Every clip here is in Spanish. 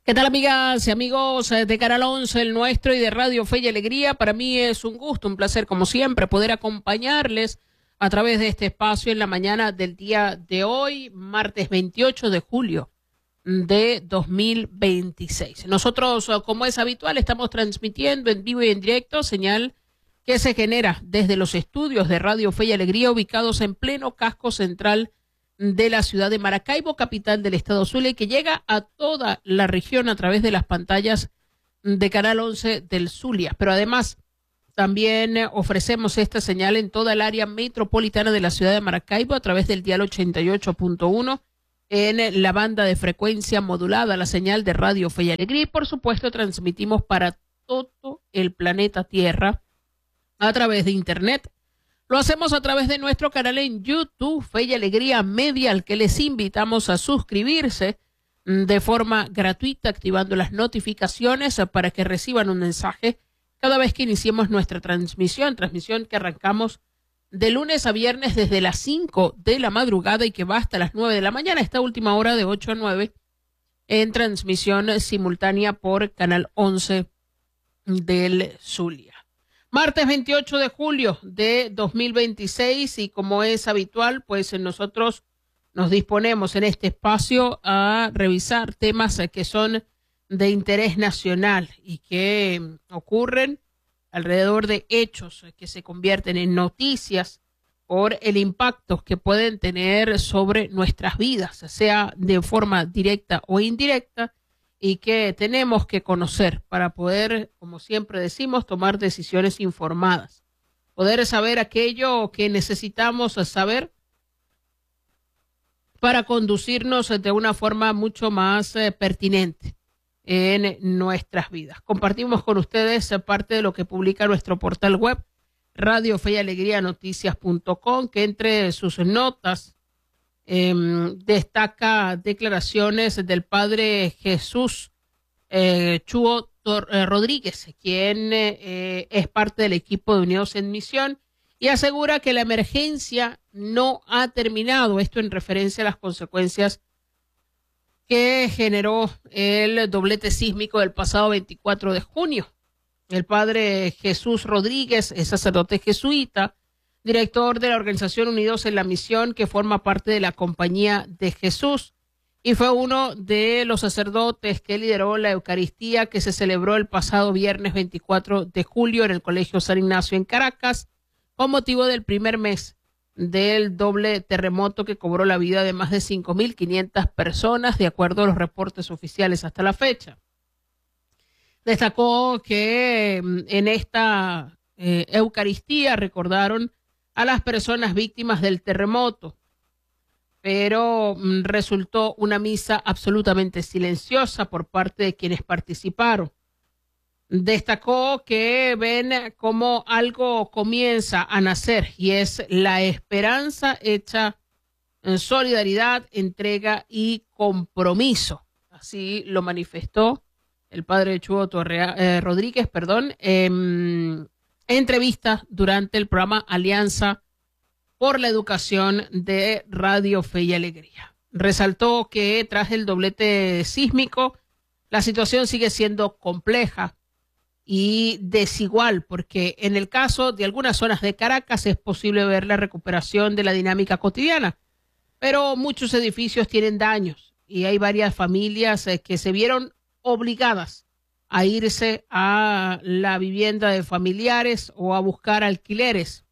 ¿Qué tal, amigas y amigos de Canal 11, el nuestro, y de Radio Fe y Alegría? Para mí es un gusto, un placer, como siempre, poder acompañarles a través de este espacio en la mañana del día de hoy, martes 28 de julio de 2026. Nosotros, como es habitual, estamos transmitiendo en vivo y en directo, señal que se genera desde los estudios de Radio Fe y Alegría, ubicados en pleno casco central de la ciudad de Maracaibo, capital del estado Zulia, y que llega a toda la región a través de las pantallas de Canal 11 del Zulia. Pero además también ofrecemos esta señal en toda el área metropolitana de la ciudad de Maracaibo a través del dial 88.1 en la banda de frecuencia modulada, la señal de Radio Fe y Alegría. Y por supuesto transmitimos para todo el planeta Tierra a través de internet. Lo hacemos a través de nuestro canal en YouTube, Fe y Alegría Media, al que les invitamos a suscribirse de forma gratuita, activando las notificaciones para que reciban un mensaje cada vez que iniciemos nuestra transmisión que arrancamos de lunes a viernes desde las 5 de la madrugada y que va hasta las 9 de la mañana, esta última hora de 8 a 9, en transmisión simultánea por Canal 11 del Zulia. Martes 28 de julio de 2026, y como es habitual, pues nosotros nos disponemos en este espacio a revisar temas que son de interés nacional y que ocurren alrededor de hechos que se convierten en noticias por el impacto que pueden tener sobre nuestras vidas, sea de forma directa o indirecta, y que tenemos que conocer para poder, como siempre decimos, tomar decisiones informadas, poder saber aquello que necesitamos saber para conducirnos de una forma mucho más pertinente en nuestras vidas. Compartimos con ustedes parte de lo que publica nuestro portal web, Radio Fe y Alegría Noticias.com, que entre sus notas destaca declaraciones del padre Jesús Chuo Rodríguez, quien es parte del equipo de Unidos en Misión, y asegura que la emergencia no ha terminado, esto en referencia a las consecuencias que generó el doblete sísmico del pasado 24 de junio. El padre Jesús Rodríguez es sacerdote jesuita, director de la organización Unidos en la Misión, que forma parte de la Compañía de Jesús, y fue uno de los sacerdotes que lideró la Eucaristía que se celebró el pasado viernes 24 de julio en el Colegio San Ignacio en Caracas, con motivo del primer mes del doble terremoto que cobró la vida de más de 5.500 personas, de acuerdo a los reportes oficiales hasta la fecha. Destacó que en esta Eucaristía recordaron a las personas víctimas del terremoto, pero resultó una misa absolutamente silenciosa por parte de quienes participaron. Destacó que ven cómo algo comienza a nacer, y es la esperanza hecha en solidaridad, entrega y compromiso. Así lo manifestó el padre Chuo Rodríguez, en entrevista durante el programa Alianza por la Educación de Radio Fe y Alegría. Resaltó que tras el doblete sísmico, la situación sigue siendo compleja y desigual, porque en el caso de algunas zonas de Caracas es posible ver la recuperación de la dinámica cotidiana, pero muchos edificios tienen daños y hay varias familias que se vieron obligadas a irse a la vivienda de familiares o a buscar alquileres.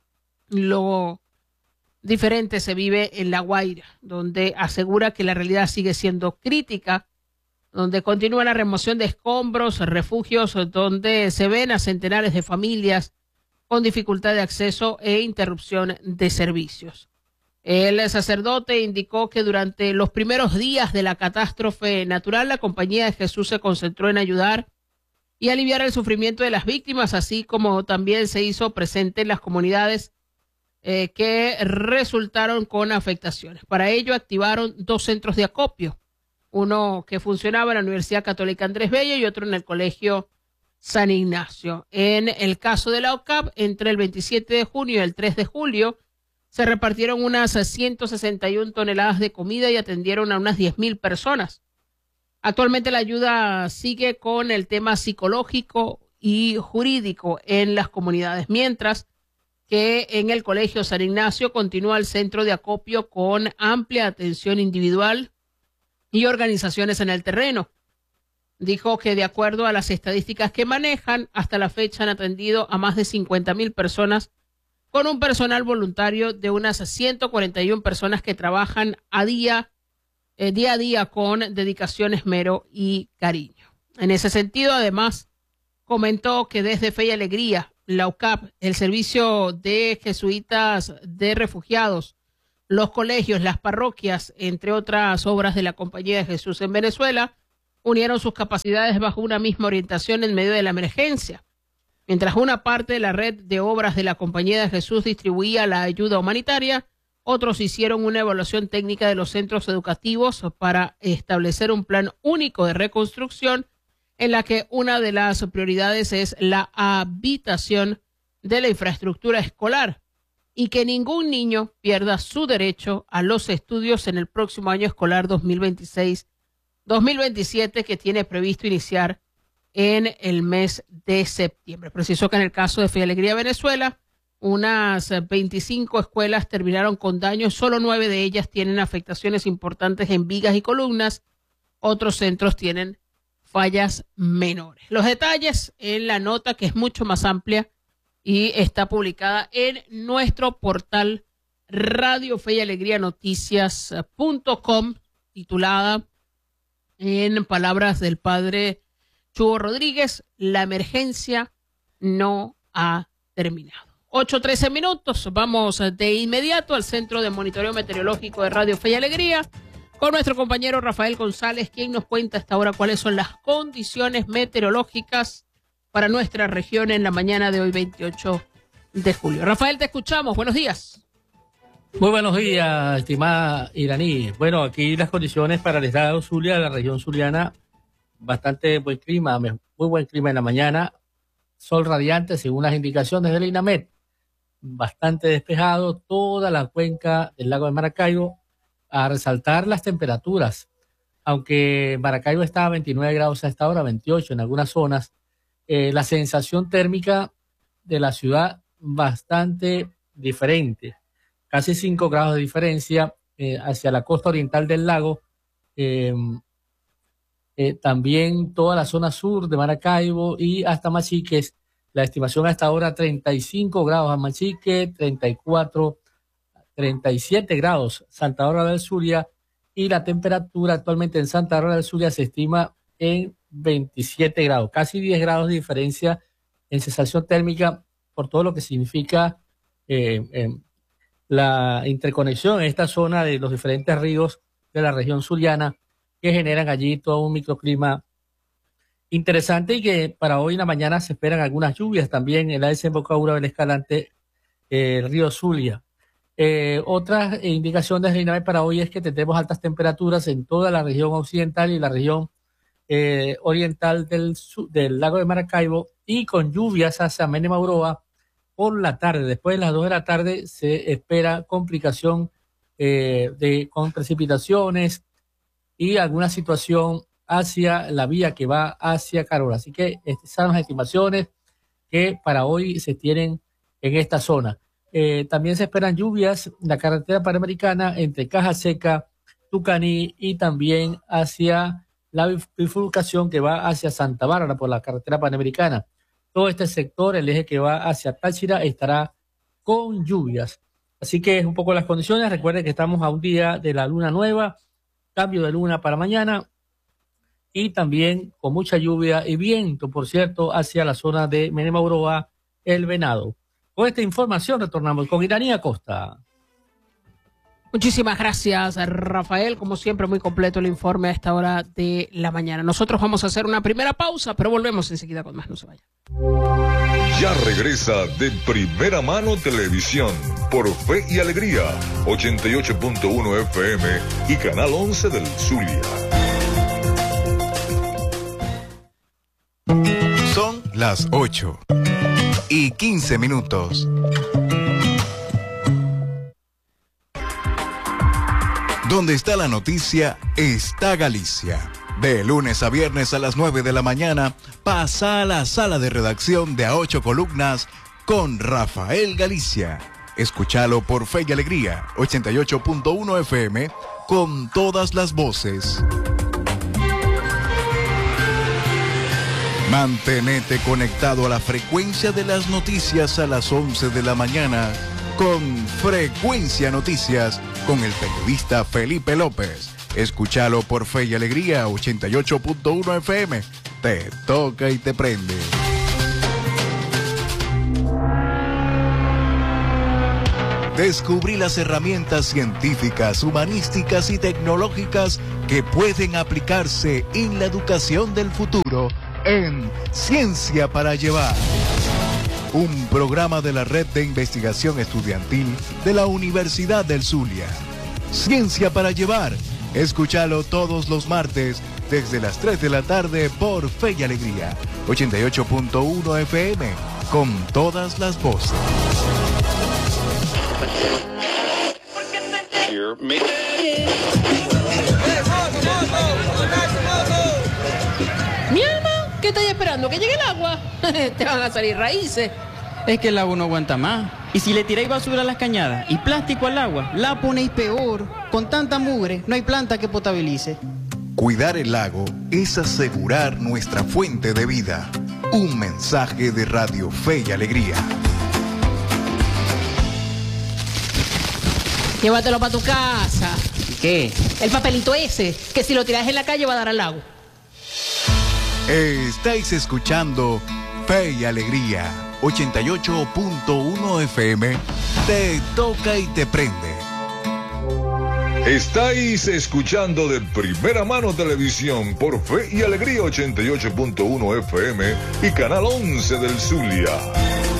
Lo diferente se vive en La Guaira, donde asegura que la realidad sigue siendo crítica, donde continúa la remoción de escombros, refugios, donde se ven a centenares de familias con dificultad de acceso e interrupción de servicios. El sacerdote indicó que durante los primeros días de la catástrofe natural, la Compañía de Jesús se concentró en ayudar y aliviar el sufrimiento de las víctimas, así como también se hizo presente en las comunidades que resultaron con afectaciones. Para ello activaron 2 centros de acopio, uno que funcionaba en la Universidad Católica Andrés Bello y otro en el Colegio San Ignacio. En el caso de la OCAP, entre el 27 de junio y el 3 de julio, se repartieron unas 161 toneladas de comida y atendieron a unas 10.000 personas. Actualmente la ayuda sigue con el tema psicológico y jurídico en las comunidades, mientras que en el Colegio San Ignacio continúa el centro de acopio con amplia atención individual y organizaciones en el terreno. Dijo que de acuerdo a las estadísticas que manejan, hasta la fecha han atendido a más de 50,000 personas con un personal voluntario de unas 141 personas que trabajan día a día con dedicación, esmero y cariño. En ese sentido, además, comentó que desde Fe y Alegría, la UCAP, el Servicio de Jesuitas de Refugiados, los colegios, las parroquias, entre otras obras de la Compañía de Jesús en Venezuela, unieron sus capacidades bajo una misma orientación en medio de la emergencia. Mientras una parte de la red de obras de la Compañía de Jesús distribuía la ayuda humanitaria, otros hicieron una evaluación técnica de los centros educativos para establecer un plan único de reconstrucción en la que una de las prioridades es la habitación de la infraestructura escolar y que ningún niño pierda su derecho a los estudios en el próximo año escolar 2026-2027, que tiene previsto iniciar en el mes de septiembre. Precisó que en el caso de Fe y Alegría Venezuela, unas 25 escuelas terminaron con daños, solo 9 de ellas tienen afectaciones importantes en vigas y columnas, otros centros tienen fallas menores. Los detalles en la nota, que es mucho más amplia y está publicada en nuestro portal Radio Fe y Alegría Noticias.com, titulada en palabras del padre Chugo Rodríguez, la emergencia no ha terminado. 8:13 minutos, vamos de inmediato al Centro de Monitoreo Meteorológico de Radio Fe y Alegría con nuestro compañero Rafael González, quien nos cuenta hasta ahora cuáles son las condiciones meteorológicas para nuestra región en la mañana de hoy, 28 de julio. Rafael, te escuchamos. Buenos días. Muy buenos días, estimada Iraní. Bueno, aquí las condiciones para el estado Zulia, la región zuliana, bastante buen clima, muy buen clima en la mañana, sol radiante según las indicaciones del INAMET, bastante despejado, toda la cuenca del lago de Maracaibo. A resaltar las temperaturas, aunque Maracaibo está a 29 grados a esta hora, 28 en algunas zonas, la sensación térmica de la ciudad bastante diferente, casi 5 grados de diferencia hacia la costa oriental del lago, también toda la zona sur de Maracaibo y hasta Machiques, la estimación hasta ahora 35 grados a Machique, 37 grados Santa Bárbara del Zulia, y la temperatura actualmente en Santa Bárbara del Zulia se estima en 27 grados, casi 10 grados de diferencia en sensación térmica por todo lo que significa la interconexión en esta zona de los diferentes ríos de la región zuliana que generan allí todo un microclima interesante y que para hoy en la mañana se esperan algunas lluvias también en la desembocadura del Escalante, el río Zulia. Otras indicaciones de INAMET para hoy es que tendremos altas temperaturas en toda la región occidental y la región oriental del lago de Maracaibo y con lluvias hacia Mene Mauroa por la tarde. Después de las 2 de la tarde se espera complicación con precipitaciones y alguna situación hacia la vía que va hacia Carola. Así que estas son las estimaciones que para hoy se tienen en esta zona. También se esperan lluvias en la carretera panamericana entre Caja Seca, Tucaní y también hacia la bifurcación que va hacia Santa Bárbara por la carretera panamericana. Todo este sector, el eje que va hacia Táchira, estará con lluvias. Así que es un poco las condiciones. Recuerden que estamos a un día de la luna nueva, cambio de luna para mañana y también con mucha lluvia y viento, por cierto, hacia la zona de Mene Mauroa, El Venado. Con esta información retornamos con Iraní Acosta. Muchísimas gracias, Rafael. Como siempre, muy completo el informe a esta hora de la mañana. Nosotros vamos a hacer una primera pausa, pero volvemos enseguida con más. No se vayan. Ya regresa de Primera Mano Televisión por Fe y Alegría, 88.1 FM y Canal 11 del Zulia. Son las 8:15. Donde está la noticia, está Galicia. De lunes a viernes a las 9 de la mañana, pasa a la sala de redacción de A 8 Columnas con Rafael Galicia. Escúchalo por Fe y Alegría, 88.1 FM, con todas las voces. Mantenete conectado a la frecuencia de las noticias a las 11 de la mañana con Frecuencia Noticias con el periodista Felipe López. Escúchalo por Fe y Alegría, 88.1 FM. Te toca y te prende. Descubrí las herramientas científicas, humanísticas y tecnológicas que pueden aplicarse en la educación del futuro en Ciencia para Llevar. Un programa de la Red de Investigación Estudiantil de la Universidad del Zulia. Ciencia para Llevar. Escúchalo todos los martes desde las 3 de la tarde por Fe y Alegría, 88.1 FM, con todas las voces. Mi alma, ¿qué estáis esperando? ¿Que llegue el agua? Te van a salir raíces. Es que el agua no aguanta más. Y si le tiráis basura a las cañadas y plástico al agua, la ponéis peor. Con tanta mugre, no hay planta que potabilice. Cuidar el lago es asegurar nuestra fuente de vida. Un mensaje de Radio Fe y Alegría. Llévatelo para tu casa. ¿Qué? El papelito ese, que si lo tiras en la calle va a dar al lago. Estáis escuchando Fe y Alegría, 88.1 FM. Te toca y te prende. Estáis escuchando de Primera Mano Televisión por Fe y Alegría, 88.1 FM y Canal 11 del Zulia.